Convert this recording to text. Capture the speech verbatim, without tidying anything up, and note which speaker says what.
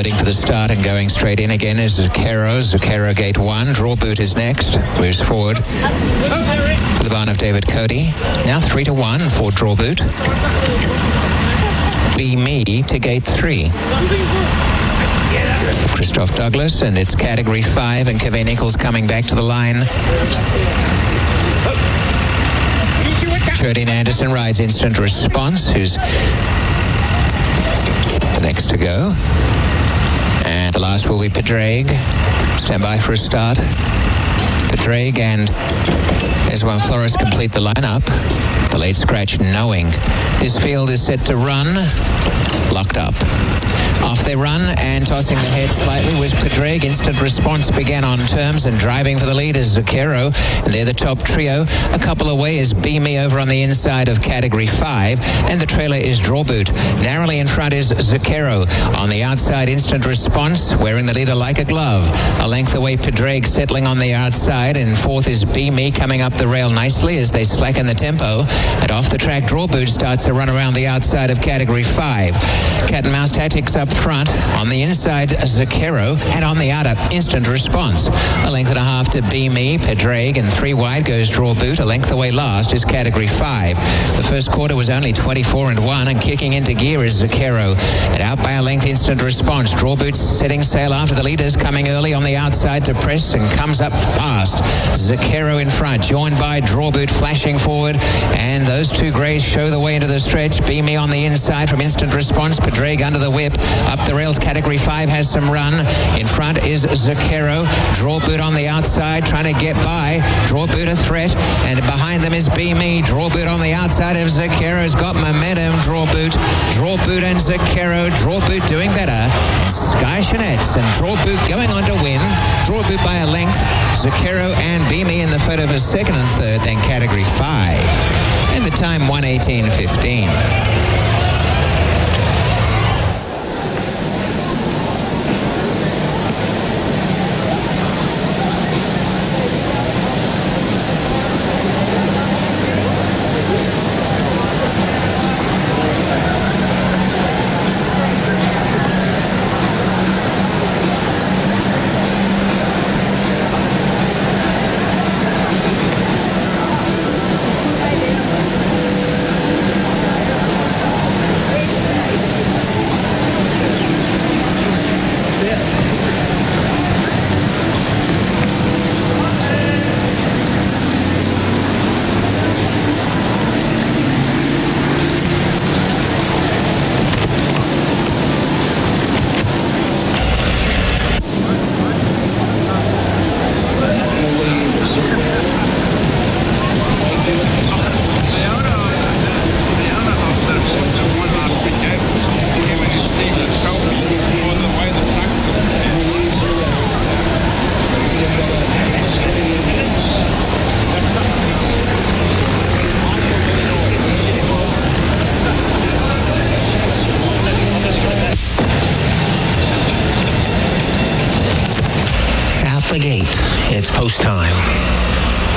Speaker 1: loading for the start and going straight in again is Zucchero. Zucchero gate one. Draw boot is next. Moves forward for the barn of David Cody. Now three to one for draw boot. Be Me to gate three. Christoph Douglas, and it's category five, and Kevin Nichols coming back to the line. Jodine Anderson rides Instant Response, who's the next to go. And the last will be Padraig. Stand by for a start. Padraig and Eswan Flores complete the lineup. The late scratch knowing this field is set to run. Locked up. Off they run, and tossing the head slightly was Padraig. Instant Response began on terms, and driving for the lead is Zucchero. And they're the top trio. A couple away is Be Me over on the inside of category five, and the trailer is Draw Boot. Narrowly in front is Zucchero. On the outside, Instant Response, wearing the leader like a glove. A length away, Padraig settling on the outside, and fourth is Be Me coming up the rail nicely as they slacken the tempo. And off the track, Draw Boot starts a run around the outside of category five. Cat and Mouse Tactics up front. On the inside, Zucchero, and on the outer, Instant Response. A length and a half to Be Me, Padraig, and three wide goes Draw Boot. A length away last is category five. The first quarter was only twenty-four and one, and kicking into gear is Zucchero. And out by a length, Instant Response. Draw Boot setting sail after the leaders, coming early on the outside to press, and comes up fast. Zucchero in front, joined by Draw Boot flashing forward, and those two greys show the way into the stretch. Be Me on the inside from Instant Response. Padraig under the whip. Up the rails, category five has some run. In front is Zucchero. Draw Boot on the outside, trying to get by. Draw Boot a threat, and behind them is Be Me. Draw Boot on the outside of Zucchero's got momentum. Draw Boot, Draw Boot and Zucchero. Draw Boot doing better. Sky Chanetz and Draw Boot going on to win. Draw Boot by a length. Zucchero and Be Me in the photo for second and third, then category five. And the time one eighteen fifteen.
Speaker 2: The gate. It's post time.